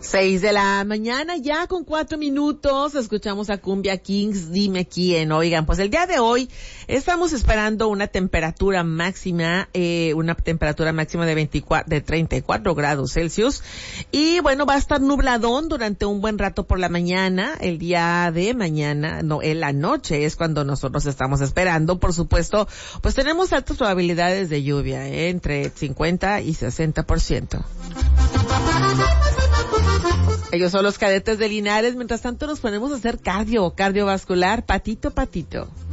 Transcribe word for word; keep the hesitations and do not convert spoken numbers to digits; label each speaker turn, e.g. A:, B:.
A: Seis de la mañana, ya con cuatro minutos, escuchamos a Cumbia Kings, Dime Quién. Oigan, pues el día de hoy estamos esperando una temperatura máxima, eh, una temperatura máxima de veinticuatro, de treinta y cuatro grados Celsius. Y bueno, va a estar nubladón durante un buen rato por la mañana. El día de mañana, no, en la noche es cuando nosotros estamos esperando. Por supuesto, pues tenemos altas probabilidades de lluvia, eh, entre cincuenta y sesenta por ciento. Ellos son los Cadetes de Linares. Mientras tanto nos ponemos a hacer cardio, cardiovascular, patito, patito.